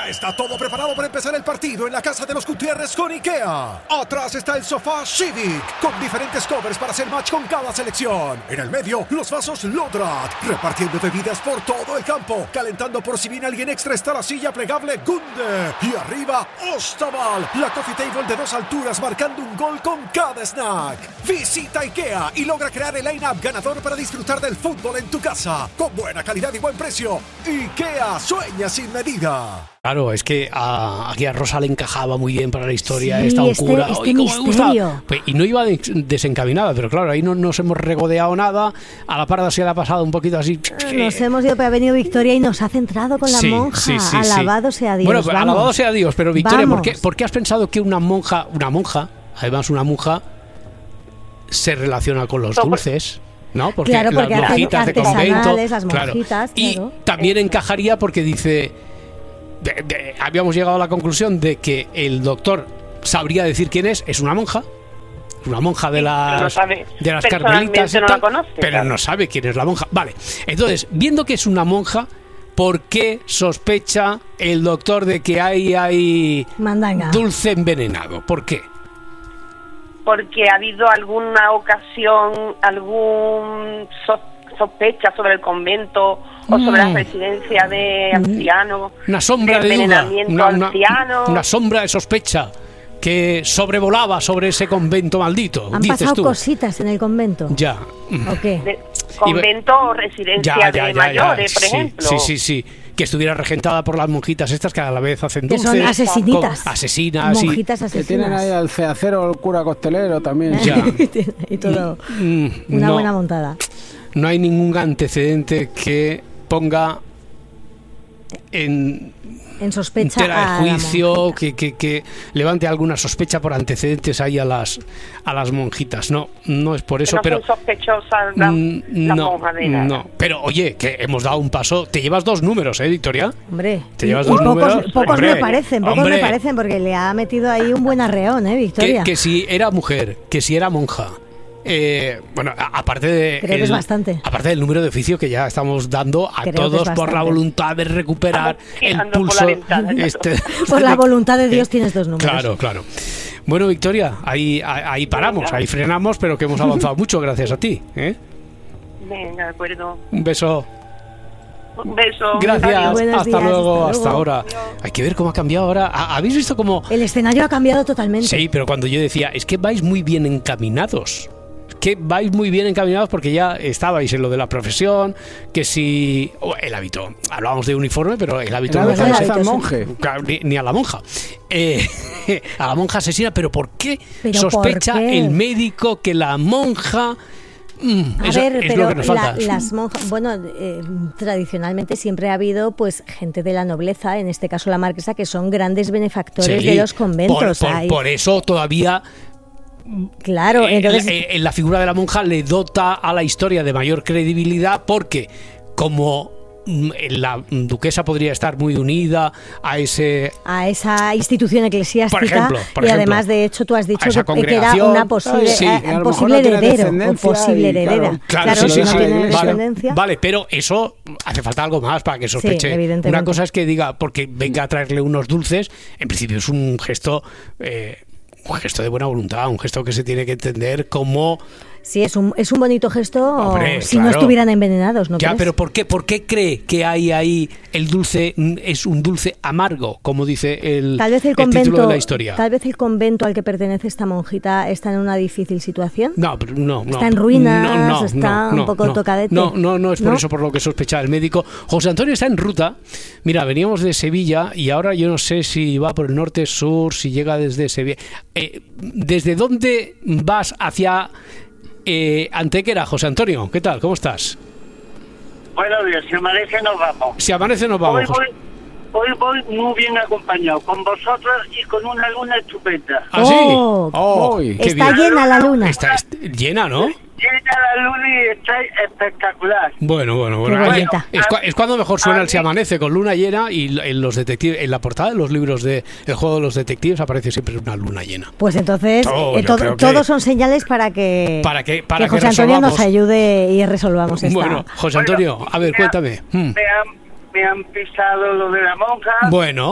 Ya está todo preparado para empezar el partido en la casa de los Gutiérrez con IKEA. Atrás está el sofá Civic, con diferentes covers para hacer match con cada selección. En el medio, los vasos Lodrat, repartiendo bebidas por todo el campo. Calentando por si viene alguien extra está la silla plegable Gunde. Y arriba, Ostaval, la coffee table de 2 alturas marcando un gol con cada snack. Visita IKEA y logra crear el line-up ganador para disfrutar del fútbol en tu casa. Con buena calidad y buen precio. IKEA, sueña sin medida. Claro, es que aquí a Rosa le encajaba muy bien para la historia, sí, esta oscura. Este misterio. Pues, y no iba desencaminada, pero claro, ahí no nos hemos regodeado nada. A la parda se le ha pasado un poquito así. Nos hemos ido, pero ha venido Victoria y nos ha centrado con la monja. Alabado sea Dios. Bueno, pues, alabado sea Dios, pero Victoria, ¿por qué has pensado que una monja, además una monja, se relaciona con los dulces? ¿No? Porque las monjitas de convento, las monjitas, y también encajaría porque dice, habíamos llegado a la conclusión de que el doctor sabría decir quién es una monja de las carmelitas, no la conoce, pero no sabe quién es la monja. Vale, entonces, viendo que es una monja, ¿por qué sospecha el doctor de que hay mandanga, dulce envenenado? ¿Por qué? Porque ha habido alguna ocasión, sospecha sobre el convento o sobre la residencia de ancianos, una sombra de duda, una sombra de sospecha que sobrevolaba sobre ese convento maldito. Han pasado cositas en el convento. Ya. ¿O qué? Convento o residencia de mayores, por ejemplo. Sí. Que estuviera regentada por las monjitas estas que a la vez hacen dulces. Que son asesinitas. Asesinas. Monjitas asesinas. Que tienen ahí al feacero, el cura costelero también. Ya. Y todo. Una buena montada. No hay ningún antecedente que ponga en sospecha tela de juicio, que levante alguna sospecha por antecedentes ahí a las monjitas. No es por eso, pero no son sospechosas la monja de nada. No, pero oye, que hemos dado un paso. Te llevas 2 números, Victoria. Hombre, te llevas 2 números. Pocos me parecen, porque le ha metido ahí un buen arreón, Victoria. Que si era mujer, que si era monja. Bueno, aparte del número de oficio que ya estamos dando a todos por la voluntad de recuperar el pulso por la voluntad de Dios tienes 2 números. Claro. Bueno, Victoria, ahí paramos, ahí frenamos, pero que hemos avanzado mucho gracias a ti, Venga, de acuerdo. Un beso. Un beso. Gracias. Hasta luego. Hasta ahora. Adiós. Hay que ver cómo ha cambiado ahora. ¿Habéis visto cómo el escenario ha cambiado totalmente? Sí, pero cuando yo decía, es que vais muy bien encaminados. Porque ya estabais en lo de la profesión, que si el hábito, hablábamos de uniforme, pero el hábito no es al monje, ni a la monja, a la monja asesina. Pero ¿por qué sospecha el médico que la monja? Pero lo que nos falta. Las monjas, tradicionalmente siempre ha habido pues gente de la nobleza, en este caso la marquesa, que son grandes benefactores de los conventos. Por eso todavía. Claro, entonces la figura de la monja le dota a la historia de mayor credibilidad, porque como la duquesa podría estar muy unida a esa institución eclesiástica, por ejemplo, y además de hecho tú has dicho que era una posible heredera. Claro, si no tiene descendencia. Vale, pero eso hace falta algo más para que sospeche. Sí, evidentemente. Una cosa es que diga, porque venga a traerle unos dulces, en principio es un gesto de buena voluntad, un gesto que se tiene que entender como... Sí, es un bonito gesto. Hombre, si no estuvieran envenenados, ¿no? Ya, pero ¿por qué cree que hay ahí el dulce es un dulce amargo, como dice el título de la historia? Tal vez el convento al que pertenece esta monjita está en una difícil situación. No. Está en ruinas, está un poco tocadete. No es por eso por lo que sospecha el médico. José Antonio está en ruta. Mira, veníamos de Sevilla y ahora yo no sé si va por el norte, sur, si llega desde Sevilla. ¿Desde dónde vas hacia Antequera, José Antonio? ¿Qué tal? ¿Cómo estás? Buenos días, si amanece nos vamos. Si amanece nos vamos. Hoy voy muy bien acompañado, con vosotros y con una luna estupenda. ¿Ah, sí? Qué está bien. Llena la luna. Está llena, ¿no? Llena la luna y está espectacular. Bueno. Es cuando mejor suena el Si amanece, con luna llena, y en los detectives, en la portada de los libros de El juego de los detectives aparece siempre una luna llena. Pues entonces todos son señales para que José Antonio nos ayude y resolvamos esta. Bueno, José Antonio, a ver, cuéntame. Me han pisado lo de la monja. Bueno.